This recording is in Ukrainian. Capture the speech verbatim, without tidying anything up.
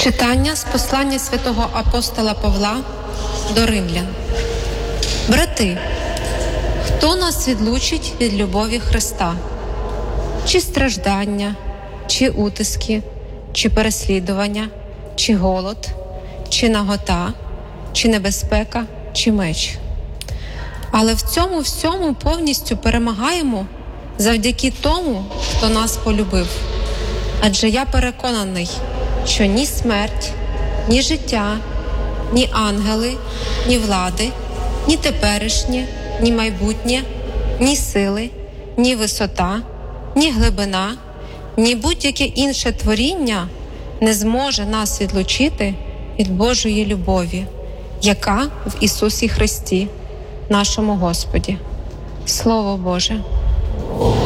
Читання з послання святого апостола Павла до римлян. Брати, хто нас відлучить від любові Христа? Чи страждання, чи утиски, чи переслідування, чи голод, чи нагота, чи небезпека, чи меч? Але в цьому всьому повністю перемагаємо завдяки тому, хто нас полюбив. Адже я переконаний, що ні смерть, ні життя, ні ангели, ні влади, ні теперішнє, ні майбутнє, ні сили, ні висота, ні глибина, ні будь-яке інше творіння не зможе нас відлучити від Божої любові, яка в Ісусі Христі, нашому Господі. Слово Боже.